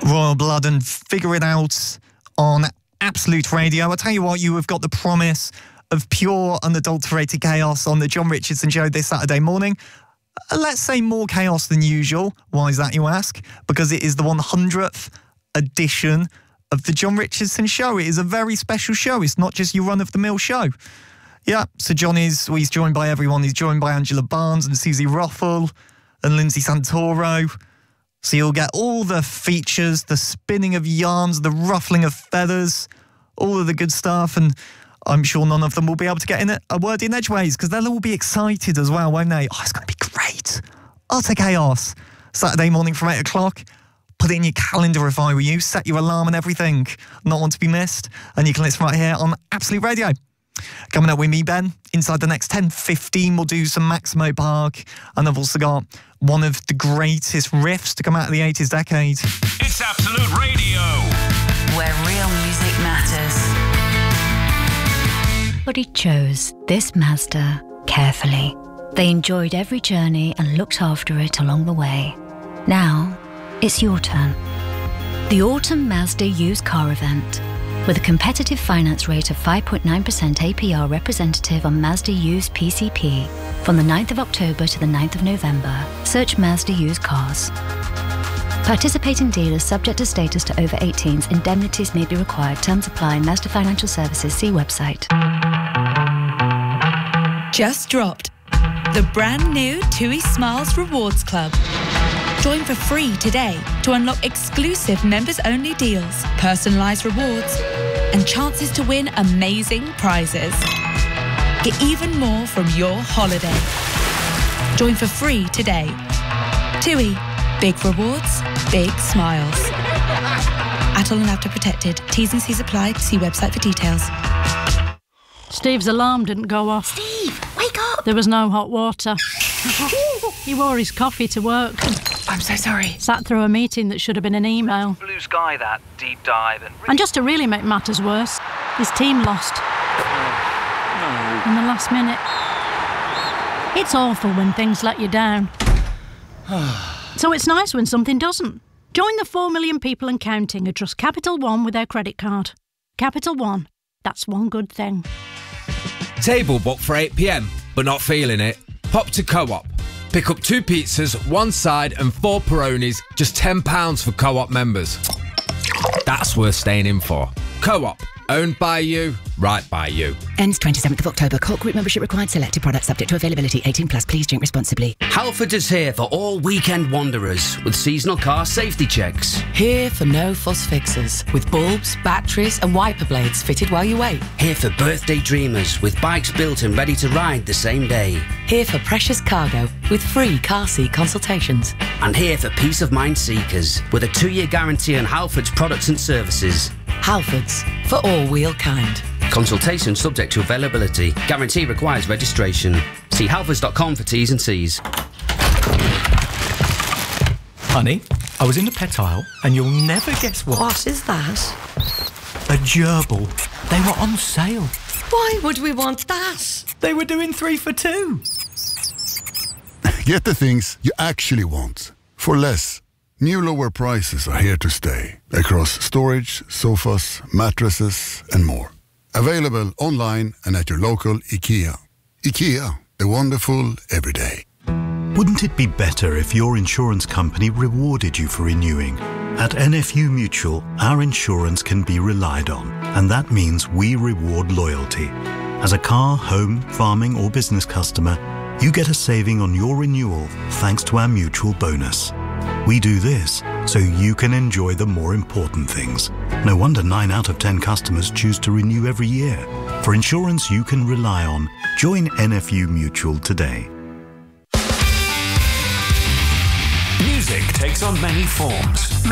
Royal Blood and Figure It Out on Absolute Radio. I tell you what, you have got the promise of pure, unadulterated chaos on the John Richardson Show this Saturday morning. Let's say more chaos than usual. Why is that, you ask? Because it is the 100th edition of the John Richardson Show. It is a very special show. It's not just your run-of-the-mill show. Yeah, so John he's joined by everyone. He's joined by Angela Barnes and Susie Ruffle and Lindsay Santoro. So you'll get all the features, the spinning of yarns, the ruffling of feathers, all of the good stuff. And I'm sure none of them will be able to get in a word in edgeways because they'll all be excited as well, won't they? Oh, it's going to be great. Utter chaos. Saturday morning from 8 o'clock. Put it in your calendar if I were you. Set your alarm and everything. Not want to be missed. And you can listen right here on Absolute Radio. Coming up with me, Ben, inside the next 10-15, we'll do some Maximo Park. And I've also got one of the greatest riffs to come out of the 80s decade. It's Absolute Radio, where real music matters. Everybody chose this Mazda carefully. They enjoyed every journey and looked after it along the way. Now, it's your turn. The Autumn Mazda Used Car Event. With a competitive finance rate of 5.9% APR representative on Mazda Used PCP from the 9th of October to the 9th of November, search Mazda Used Cars. Participating dealers subject to status to over 18s. Indemnities may be required. Terms apply. Mazda Financial Services. See website. Just dropped the brand new TUI Smiles Rewards Club. Join for free today to unlock exclusive members-only deals, personalised rewards, and chances to win amazing prizes. Get even more from your holiday. Join for free today. TUI. Big rewards, big smiles. Atoll and After Protected. T's and C's apply. See website for details. Steve's alarm didn't go off. Steve, wake up! There was no hot water. He wore his coffee to work. I'm so sorry. Sat through a meeting that should have been an email. Blue sky, that deep dive. And just to really make matters worse, his team lost. In the last minute. It's awful when things let you down. So it's nice when something doesn't. Join the 4 million people and counting who trust Capital One with their credit card. Capital One. That's one good thing. Table booked for 8 p.m, but not feeling it? Pop to Co-op. Pick up 2 pizzas, 1 side and 4 Peronis, just £10 for Co-op members. That's worth staying in for. Co-op. Owned by you, right by you. Ends 27th of October. Cork Group membership required. Selected products subject to availability. 18 plus. Please drink responsibly. Halfords is here for all weekend wanderers with seasonal car safety checks. Here for no fuss fixes with bulbs, batteries and wiper blades fitted while you wait. Here for birthday dreamers with bikes built and ready to ride the same day. Here for precious cargo with free car seat consultations. And here for peace of mind seekers with a 2-year guarantee on Halfords products and services. Halfords, for all wheel kind. Consultation subject to availability. Guarantee requires registration. See halfords.com for T's and C's. Honey, I was in the pet aisle and you'll never guess what. What is that? A gerbil. They were on sale. Why would we want that? They were doing 3 for 2. Get the things you actually want for less. New lower prices are here to stay across storage, sofas, mattresses and more. Available online and at your local IKEA. IKEA, the wonderful everyday. Wouldn't it be better if your insurance company rewarded you for renewing? At NFU Mutual, our insurance can be relied on, and that means we reward loyalty. As a car, home, farming or business customer, you get a saving on your renewal thanks to our mutual bonus. We do this so you can enjoy the more important things. No wonder 9 out of 10 customers choose to renew every year. For insurance you can rely on, join NFU Mutual today. Music takes on many forms.